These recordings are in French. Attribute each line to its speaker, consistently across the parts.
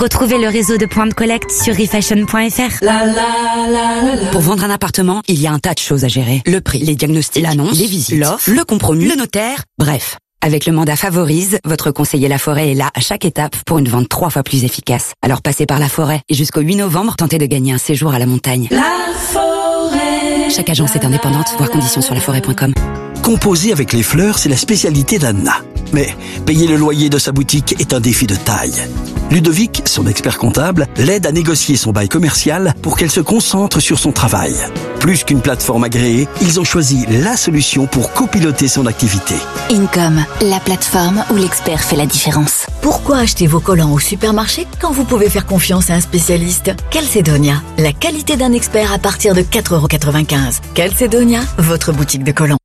Speaker 1: Retrouvez le réseau de points de collecte sur refashion.fr.
Speaker 2: Pour vendre un appartement, il y a un tas de choses à gérer. Le prix, les diagnostics, l'annonce, les visites, l'offre, le compromis, le notaire, bref. Avec le mandat Favorise, votre conseiller Laforêt est là à chaque étape pour une vente 3 fois plus efficace. Alors passez par Laforêt et jusqu'au 8 novembre, tentez de gagner un séjour à la montagne. Laforêt. Chaque agence est indépendante, voir conditions sur laforêt.com.
Speaker 3: Composer avec les fleurs, c'est la spécialité d'Anna. Mais payer le loyer de sa boutique est un défi de taille. Ludovic, son expert comptable, l'aide à négocier son bail commercial pour qu'elle se concentre sur son travail. Plus qu'une plateforme agréée, ils ont choisi la solution pour copiloter son activité.
Speaker 4: Income, la plateforme où l'expert fait la différence.
Speaker 5: Pourquoi acheter vos collants au supermarché quand vous pouvez faire confiance à un spécialiste? Calcedonia, la qualité d'un expert à partir de 4,95 €. Calcedonia, votre boutique de collants.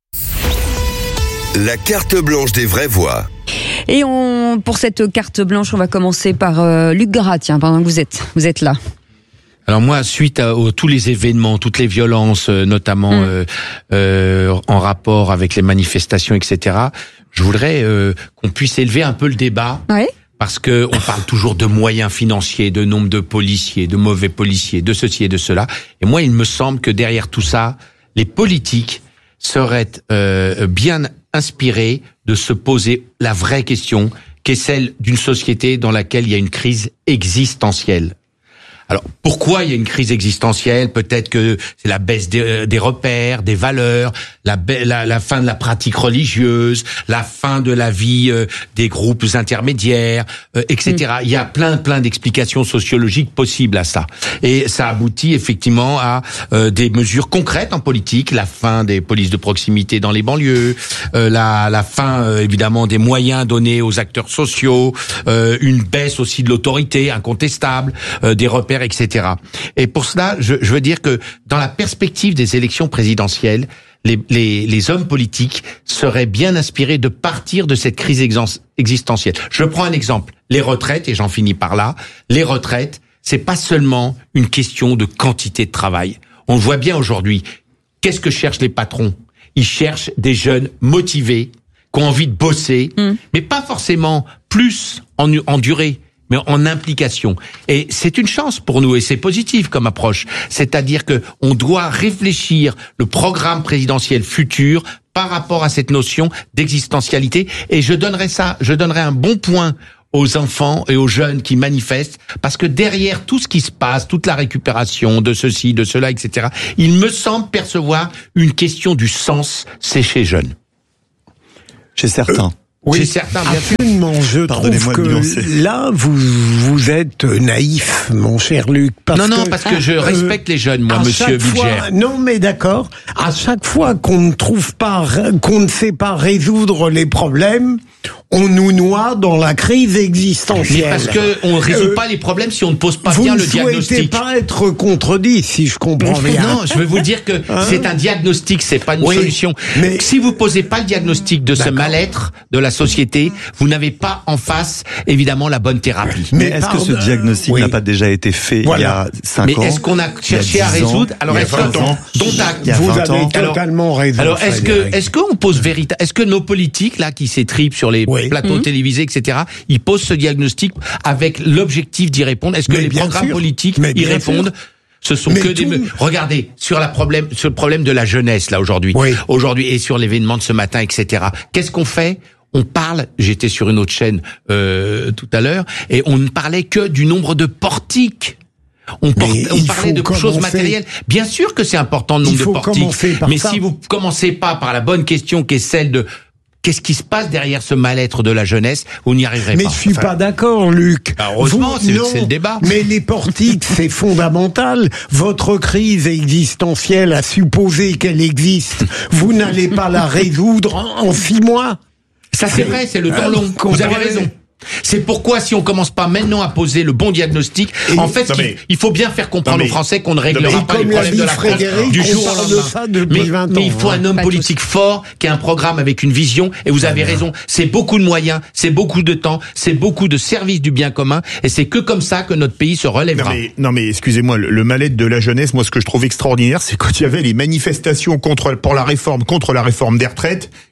Speaker 6: La carte blanche des vraies voix.
Speaker 7: Et pour cette carte blanche, on va commencer par Luc Gras, tiens, pendant que vous êtes là.
Speaker 8: Alors moi, suite à tous les événements, toutes les violences, notamment en rapport avec les manifestations, etc., je voudrais qu'on puisse élever un peu le débat.
Speaker 7: Ouais.
Speaker 8: Parce que on parle toujours de moyens financiers, de nombre de policiers, de mauvais policiers, de ceci et de cela. Et moi, il me semble que derrière tout ça, les politiques seraient bien inspirés de se poser la vraie question, qui est celle d'une société dans laquelle il y a une crise existentielle. Alors, pourquoi il y a une crise existentielle? Peut-être que c'est la baisse des repères, des valeurs, la fin de la pratique religieuse, la fin de la vie des groupes intermédiaires, etc. Il y a plein d'explications sociologiques possibles à ça. Et ça aboutit effectivement à des mesures concrètes en politique, la fin des polices de proximité dans les banlieues, la fin évidemment des moyens donnés aux acteurs sociaux, une baisse aussi de l'autorité incontestable, des repères, etc. Et pour cela, je veux dire que dans la perspective des élections présidentielles, les hommes politiques seraient bien inspirés de partir de cette crise existentielle. Je prends un exemple. Les retraites, et j'en finis par là, les retraites, c'est pas seulement une question de quantité de travail. On le voit bien aujourd'hui. Qu'est-ce que cherchent les patrons? Ils cherchent des jeunes motivés, qui ont envie de bosser, mais pas forcément plus en durée, mais en implication. Et c'est une chance pour nous, et c'est positif comme approche. C'est-à-dire que on doit réfléchir le programme présidentiel futur par rapport à cette notion d'existentialité. Et je donnerai un bon point aux enfants et aux jeunes qui manifestent, parce que derrière tout ce qui se passe, toute la récupération de ceci, de cela, etc., il me semble percevoir une question du sens, c'est chez jeunes.
Speaker 9: Chez certains.
Speaker 10: Oui,
Speaker 8: chez certains, bien sûr.
Speaker 10: absolument. Je trouve que là, vous êtes naïf, mon cher Luc. Parce
Speaker 8: que je respecte les jeunes, moi, monsieur Bulger.
Speaker 10: Non, mais d'accord. À chaque fois qu'on ne sait pas résoudre les problèmes, on nous noie dans la crise existentielle.
Speaker 8: Mais parce que on ne résout pas les problèmes si on ne pose pas bien le diagnostic.
Speaker 10: Vous ne souhaitez pas être contredit, si je comprends bien.
Speaker 8: Non, je veux vous dire que c'est un diagnostic, c'est pas une solution. Mais si vous posez pas le diagnostic de ce mal-être de la société, vous n'avez pas en face, évidemment, la bonne thérapie.
Speaker 9: Mais est-ce que ce diagnostic n'a pas déjà été fait il y a 5 ans?
Speaker 8: Mais est-ce qu'on a cherché à résoudre? Alors,
Speaker 9: il y a 20 ans.
Speaker 10: Vous avez totalement raison.
Speaker 8: Alors, est-ce qu'on pose est-ce que nos politiques, là, qui s'étripent sur les plateaux télévisés, etc., ils posent ce diagnostic avec l'objectif d'y répondre? Est-ce que les programmes politiques y répondent? Ce sont que des... Regardez, sur le problème de la jeunesse, là, aujourd'hui, et sur l'événement de ce matin, etc. Qu'est-ce qu'on fait? On parle, j'étais sur une autre chaîne tout à l'heure, et on ne parlait que du nombre de portiques. On parlait de choses matérielles. Bien sûr que c'est important, le nombre de portiques. Mais si vous commencez pas par la bonne question, qui est celle de qu'est-ce qui se passe derrière ce mal-être de la jeunesse, vous n'y arriverez pas.
Speaker 10: Mais je suis pas d'accord, Luc.
Speaker 8: Heureusement, c'est le débat.
Speaker 10: Mais les portiques, c'est fondamental. Votre crise existentielle, à supposer qu'elle existe, vous n'allez pas la résoudre en 6 mois.
Speaker 8: Ça, c'est vrai, c'est le temps long. Vous avez raison. C'est pourquoi, si on commence pas maintenant à poser le bon diagnostic, en fait, il faut bien faire comprendre aux Français qu'on ne réglera pas les problèmes de la France du jour au lendemain. Mais il faut un homme politique fort qui a un programme avec une vision. Et vous avez raison, c'est beaucoup de moyens, c'est beaucoup de temps, c'est beaucoup de services du bien commun. Et c'est que comme ça que notre pays se relèvera.
Speaker 11: Non mais excusez-moi, le mal-être de la jeunesse, moi ce que je trouve extraordinaire, c'est quand il y avait les manifestations contre la réforme des retraites,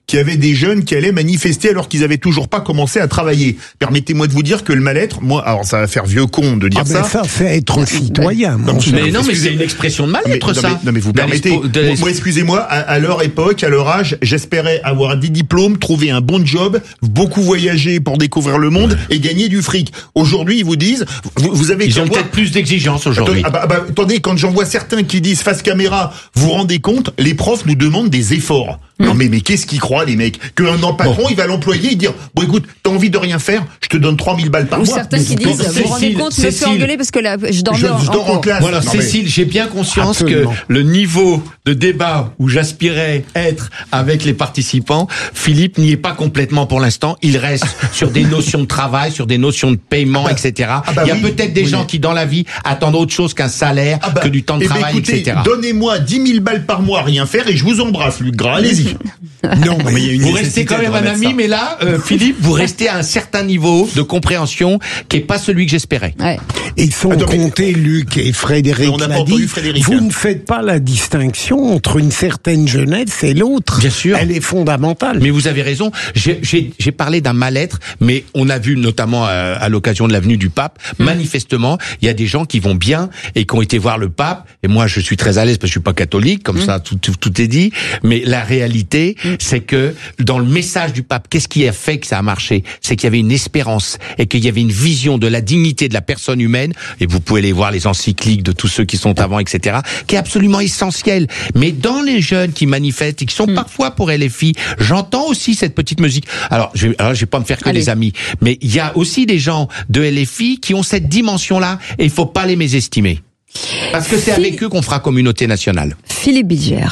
Speaker 11: qu'il y avait des jeunes qui allaient manifester alors qu'ils avaient toujours pas commencé à travailler. Permettez-moi de vous dire que le mal-être, moi, alors ça va faire vieux con de dire ça.
Speaker 10: Ça fait être citoyen.
Speaker 8: Mais c'est une expression de mal-être, ça.
Speaker 11: Non, mais vous permettez. Moi, excusez-moi, à leur époque, à leur âge, j'espérais avoir des diplômes, trouver un bon job, beaucoup voyager pour découvrir le monde et gagner du fric. Aujourd'hui, ils vous disent, vous avez...
Speaker 8: Ils ont peut-être plus d'exigences aujourd'hui.
Speaker 11: Attendez, quand j'en vois certains qui disent face caméra, vous vous rendez compte, les profs nous demandent des efforts. Non mais qu'est-ce qu'ils croient les mecs? Qu'un patron il va l'employer et dire bon écoute, t'as envie de rien faire, je te donne 3000 balles par mois.
Speaker 7: Ou certains qui disent vous vous rendez compte, je me fais engueuler parce que là, je dors en
Speaker 11: classe.
Speaker 8: Voilà, Cécile, j'ai bien conscience que le niveau de débat où j'aspirais être avec les participants, Philippe n'y est pas complètement pour l'instant. Il reste sur des notions de travail, sur des notions de paiement, etc. Il y a peut-être des gens qui dans la vie attendent autre chose qu'un salaire, que du temps de travail,
Speaker 11: écoutez,
Speaker 8: etc.
Speaker 11: Donnez-moi 10 000 balles par mois à rien faire et je vous embrasse, Luc Gras. Allez-y.
Speaker 9: Non, mais il y a une
Speaker 8: vous restez quand même un ami, mais là, Philippe, vous restez à un certain niveau de compréhension qui est pas celui que j'espérais.
Speaker 7: Ouais.
Speaker 10: Et sans compter, Luc et Frédéric l'a dit, vous ne faites pas la distinction entre une certaine jeunesse et l'autre.
Speaker 8: Bien sûr.
Speaker 10: Elle est fondamentale.
Speaker 8: Mais vous avez raison. J'ai parlé d'un mal-être, mais on a vu notamment à l'occasion de la venue du pape, manifestement, il y a des gens qui vont bien et qui ont été voir le pape. Et moi, je suis très à l'aise parce que je suis pas catholique, comme ça, tout est dit. Mais la réalité, c'est que dans le message du pape, qu'est-ce qui a fait que ça a marché? C'est qu'il y avait une espérance et qu'il y avait une vision de la dignité de la personne humaine. Et vous pouvez aller voir les encycliques de tous ceux qui sont avant, etc., qui est absolument essentiel. Mais dans les jeunes qui manifestent et qui sont parfois pour LFI, j'entends aussi cette petite musique. Alors, je vais pas me faire que des amis, mais il y a aussi des gens de LFI qui ont cette dimension-là et il faut pas les mésestimer. Parce que c'est avec eux qu'on fera communauté nationale.
Speaker 7: Philippe Bilger.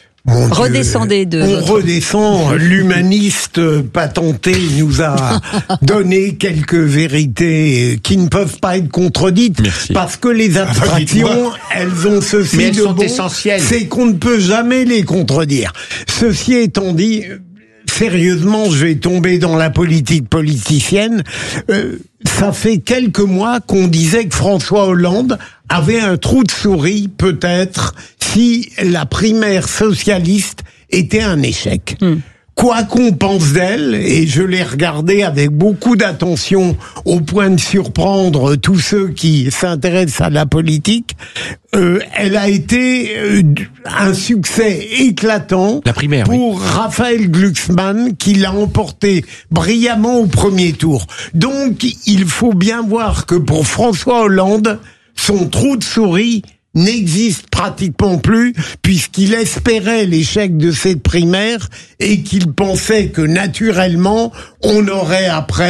Speaker 7: Redescendez de...
Speaker 10: On redescend, l'humaniste patenté nous a donné quelques vérités qui ne peuvent pas être contredites.
Speaker 8: Merci.
Speaker 10: Parce que les abstractions, elles ont ceci
Speaker 8: mais elles
Speaker 10: de
Speaker 8: sont
Speaker 10: bon,
Speaker 8: essentielles.
Speaker 10: c'est qu'on ne peut jamais les contredire. Ceci étant dit, sérieusement, je vais tomber dans la politique politicienne. Ça fait quelques mois qu'on disait que François Hollande avait un trou de souris, peut-être, si la primaire socialiste était un échec. Quoi qu'on pense d'elle, et je l'ai regardée avec beaucoup d'attention au point de surprendre tous ceux qui s'intéressent à la politique, elle a été un succès éclatant
Speaker 8: la primaire,
Speaker 10: pour Raphaël Glucksmann, qui l'a emporté brillamment au premier tour. Donc, il faut bien voir que pour François Hollande, son trou de souris n'existe pratiquement plus, puisqu'il espérait l'échec de cette primaire et qu'il pensait que naturellement on aurait après